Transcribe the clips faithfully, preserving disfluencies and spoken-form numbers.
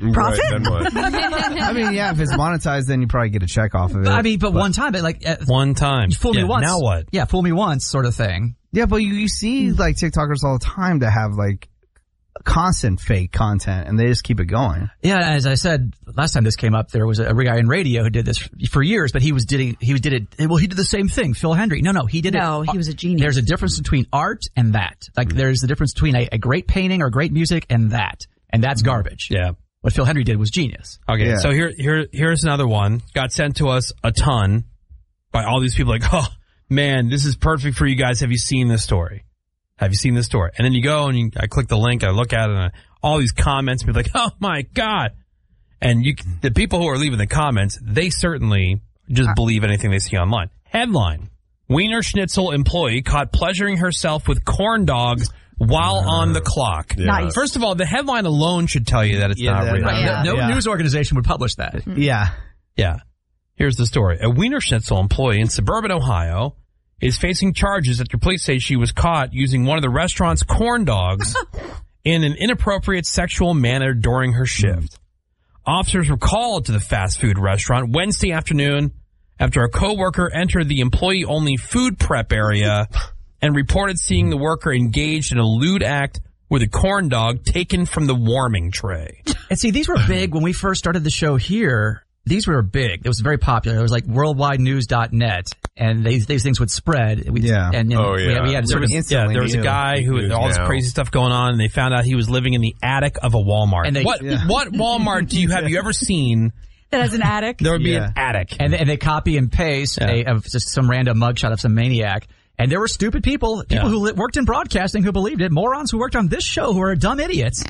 Profit? Right, then what? I mean, yeah, if it's monetized, then you probably get a check off of it. I mean, but, but one time, but like uh, one time, you fool yeah, me once. Now what? Yeah, fool me once, sort of thing. Yeah, but you, you see like TikTokers all the time that have like constant fake content, and they just keep it going. Yeah, as I said last time this came up, there was a, a guy in radio who did this for years, but he was did he did it. Well, he did the same thing. Phil Hendry. No, no, he did no, it. No, he was a genius. There's a difference between art and that. Like mm. there's the difference between a, a great painting or great music and that, and that's garbage. Yeah. What Phil Hendry did was genius. Okay, yeah. so here here here's another one. Got sent to us a ton by all these people. Like, oh man, this is perfect for you guys. Have you seen this story? Have you seen this story? And then you go and you, I click the link. I look at it, and I, all these comments be like, oh my God. And you, the people who are leaving the comments, they certainly just believe anything they see online. Headline: Wiener Schnitzel employee caught pleasuring herself with corn dogs while uh, on the clock. Yeah. Nice. First of all, the headline alone should tell you that it's yeah, not that, real. Right, yeah. No, no yeah. news organization would publish that. Yeah. Yeah. Here's the story. A Wiener Schnitzel employee in suburban Ohio is facing charges after police say she was caught using one of the restaurant's corn dogs in an inappropriate sexual manner during her shift. Officers were called to the fast food restaurant Wednesday afternoon after a coworker entered the employee-only food prep area and reported seeing the worker engaged in a lewd act with a corn dog taken from the warming tray. And see, these were big when we first started the show here. These were big. It was very popular. It was like worldwide news dot net, and these these things would spread. We, Yeah. And, and Oh, we, yeah. we had There sort of, was- Yeah, there was a Instantly guy who had all this now. crazy stuff going on, and they found out he was living in the attic of a Walmart. And they- what yeah. what Walmart do you have you ever seen? That has an attic. There would be Yeah. an attic. and, and they copy and paste Yeah. a, of just some random mugshot of some maniac. And there were stupid people, people Yeah. who li- worked in broadcasting who believed it, morons who worked on this show who are dumb idiots,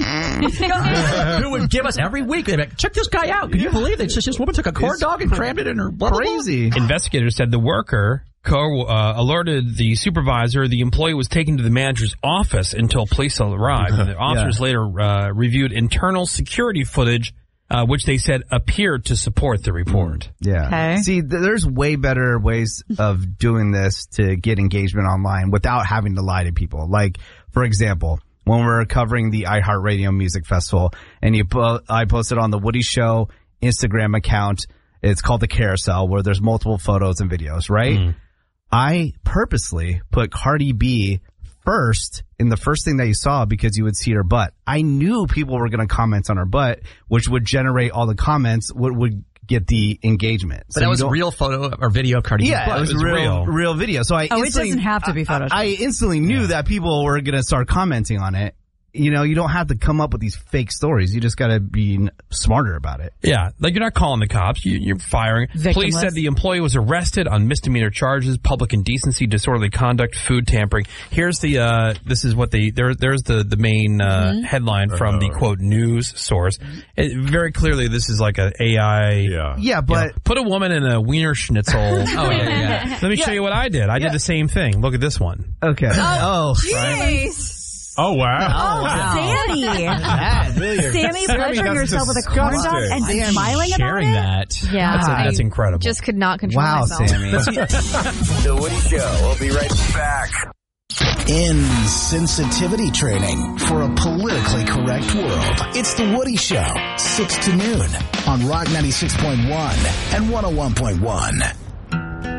who would give us every week, they'd be like, check this guy out. Can you believe it? It's just this woman took a corn It's dog and crammed it in her blah, blah, blah. Crazy. Investigators said the worker co- uh, alerted the supervisor. The employee was taken to the manager's office until police arrived. And the officers Yeah. later uh, reviewed internal security footage, uh, which they said appeared to support the report. Yeah. Okay. See, th- there's way better ways of doing this to get engagement online without having to lie to people. Like, for example, when we're covering the iHeartRadio Music Festival, and you po- I posted on the Woody Show Instagram account. It's called the Carousel, where there's multiple photos and videos, right? Mm. I purposely put Cardi B first in the first thing that you saw because you would see her butt. I knew people were going to comment on her butt, which would generate all the comments, would, would get the engagement. But that was a real photo or video of Cardi B's Yeah, butt. it was, It was real, real. real video. So I Oh, it instantly, doesn't have to be Photoshopped. I, I instantly knew that people were going to start commenting on it. You know, you don't have to come up with these fake stories. You just got to be n- smarter about it. Yeah, like you're not calling the cops. You, you're firing. Victimless. Police said the employee was arrested on misdemeanor charges: public indecency, disorderly conduct, food tampering. Here's the. Uh, this is what they. There, there's the the main uh, Mm-hmm. headline from the quote news source. It, very clearly, this is like a A I. Yeah. Yeah, but Yeah. Put a woman in a Wiener Schnitzel. Oh, yeah, yeah. Let me show you what I did. I did the same thing. Look at this one. okay. Oh, Jeez. Oh, wow. Oh, Sammy. Sammy pleasuring that's herself with a corn dog disgusting. and Sammy smiling about Sharing it? that. Yeah, That's, I that's incredible. just could not control wow, myself. Sammy. The Woody Show. We'll be right back. Insensitivity training for a politically correct world. It's The Woody Show, six to noon on Rock ninety-six point one and one oh one point one.